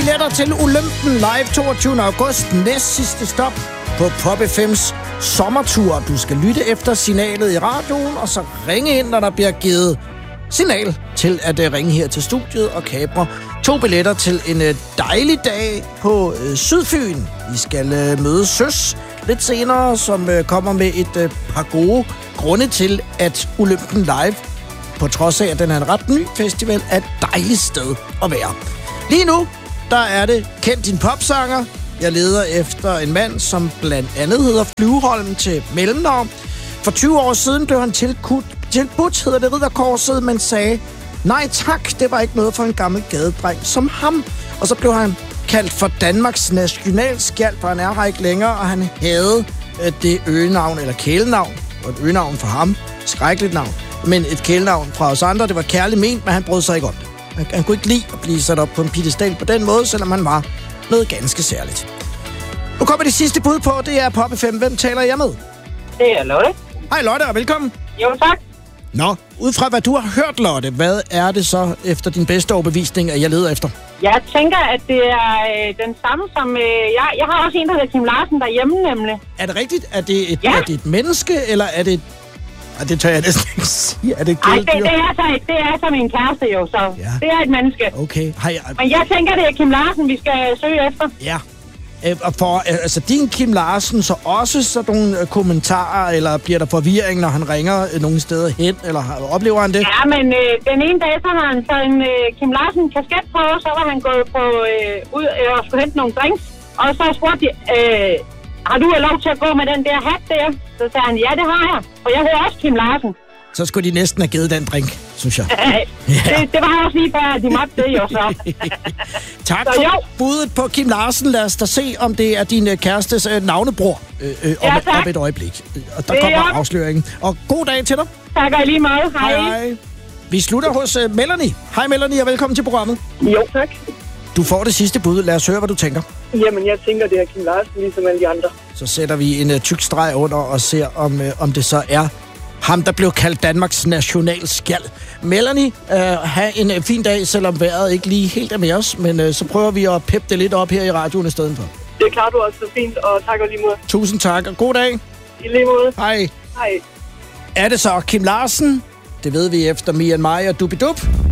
billetter til Olympen Live 22. august. Næst sidste stop på Pop FM's sommertur. Du skal lytte efter signalet i radioen, og så ringe ind, når der bliver givet signal til at ringe her til studiet og kapre 2 billetter til en dejlig dag på Sydfyn. Vi skal møde Søs lidt senere, som kommer med et par gode grunde til, at Olympen Live, på trods af, at den er en ret ny festival, er et dejligt sted at være. Lige nu, der er det Kend din popsanger. Jeg leder efter en mand, som blandt andet hedder Flyveholm til mellemnavn. For 20 år siden blev han tilbudt, hedder det Ridderkorset, men sagde, nej tak, det var ikke noget for en gammel gadedreng som ham. Og så blev han kaldt for Danmarks nationalskjald, for han er her ikke længere, og han havde det øgenavn, eller kælenavn, og et øgenavn for ham, skrækkeligt navn, men et kælenavn fra os andre, det var kærligt ment, men han brød sig ikke om det. Han kunne ikke lide at blive sat op på en piedestal på den måde, selvom han var noget ganske særligt. Nu kommer det sidste bud på, det er Pop FM. Hvem taler jeg med? Det er Lotte. Hej Lotte, og velkommen. Jo, tak. Nå, ud fra hvad du har hørt, Lotte, hvad er det så efter din bedste overbevisning, at jeg leder efter? Jeg tænker, at det er den samme som... Jeg har også en, der hedder Kim Larsen derhjemme, nemlig. Er det rigtigt? Er det et menneske, eller er det... det tør jeg næsten ikke sige. Er det et Nej, kæledyr? det er så min kæreste jo, så ja. Det er et menneske. Okay. Men jeg tænker, det er Kim Larsen, vi skal søge efter. Ja. Og for din Kim Larsen, så også sådan nogle kommentarer, eller bliver der forvirring, når han ringer nogle steder hen, eller oplever han det? Ja, men den ene dag, så har han så en Kim Larsen kasket på, så var han gået på ud og skulle hente nogle drinks, og så spurgte de, har du lov til at gå med den der hat der? Så sagde han, ja, det har jeg, og jeg hører også Kim Larsen. Så skulle de næsten have givet den drink, synes jeg. Det var også lige før, at de måtte det jo så. Tak for budet på Kim Larsen. Lad os da se, om det er din kærestes navnebror om et øjeblik. Og der kommer afsløringen. Og god dag til dig. Tak og lige meget. Hej. Vi slutter hos Melanie. Hej Melanie, og velkommen til programmet. Jo, tak. Du får det sidste bud. Lad os høre, hvad du tænker. Jamen, jeg tænker, det er Kim Larsen, ligesom alle de andre. Så sætter vi en tyk streg under og ser, om det så er ham, der blev kaldt Danmarks nationalskjald. Melanie, have en fin dag, selvom vejret ikke lige helt er med os, men så prøver vi at peppe det lidt op her i radioen i stedet for. Det klarer du også så fint, og tak og lige måde. Tusind tak, og god dag. I lige måde. Hej. Hej. Er det så Kim Larsen? Det ved vi efter Me and My og Dubidup.